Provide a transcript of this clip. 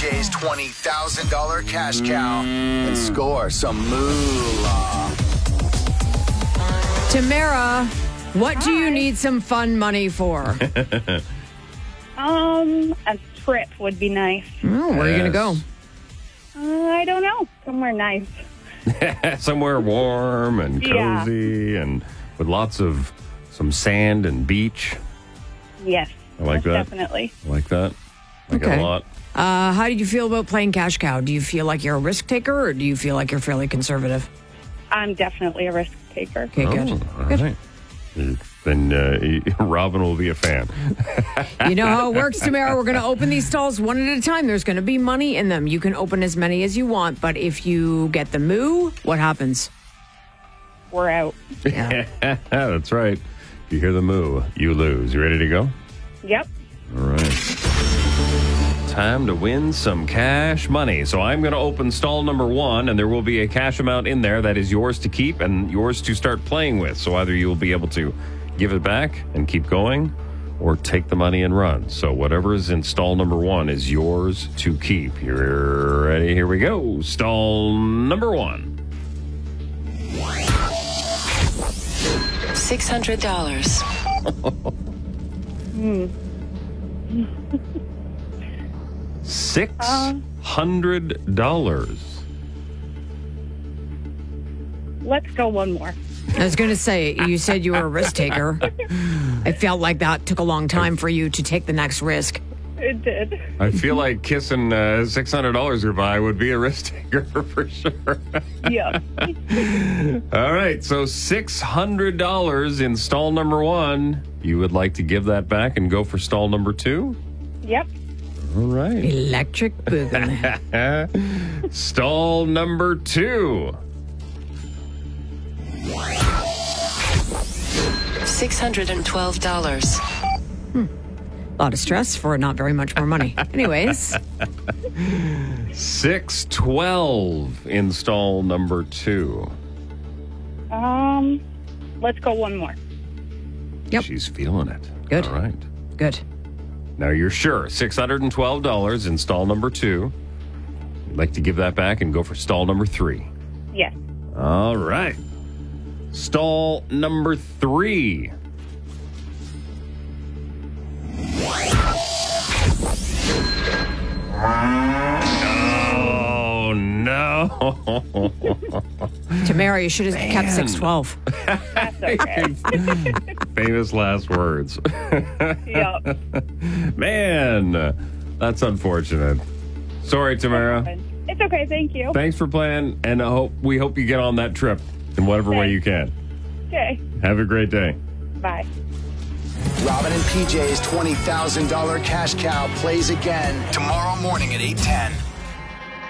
PJ's $20,000 cash cow and score some moolah. Tamara, what do you need some fun money for? A trip would be nice. Oh, where are you going to go? I don't know. Somewhere nice. Somewhere warm and cozy and with lots of some sand and beach. Yes. I like that. Definitely. I like that. I like it a lot. How do you feel about playing cash cow? Do you feel like you're a risk taker or do you feel like you're fairly conservative? I'm definitely a risk taker. Okay, good. All Good. right. Then Robin will be a fan. You know how it works, Tamara. We're going to open these stalls one at a time. There's going to be money in them. You can open as many as you want, but if you get the moo, what happens? We're out. Yeah. That's right. You hear the moo, you lose. You ready to go? Yep. All right. Time to win some cash money. So I'm going to open stall number 1, and there will be a cash amount in there that is yours to keep and yours to start playing with. So either you will be able to give it back and keep going or take the money and run. So whatever is in stall number 1 is yours to keep. You're ready? Here we go. Stall number 1. $600. $600. Let's go one more. I was going to say, you said you were a risk taker. I felt like that took a long time for you to take the next risk. It did. I feel like kissing $600 goodbye would be a risk taker for sure. Yeah. All right, so $600 in stall number 1. You would like to give that back and go for stall number 2? Yep. All right. Electric boogaloo. Stall number 2. $612. A lot of stress for not very much more money. Anyways. $612 in stall number 2. Let's go one more. Yep. She's feeling it. Good. All right. Good. Now you're sure. $612 in stall number 2. You'd like to give that back and go for stall number 3. Yes. All right. Stall number 3. Oh, no. Tamara, you should have kept 612. That's okay. Famous last words. Yep. Man, that's unfortunate. Sorry, Tamara. It's okay. Thank you. Thanks for playing, and we hope you get on that trip in whatever way you can. Okay. Have a great day. Bye. Robin and PJ's $20,000 cash cow plays again tomorrow morning at 8:10.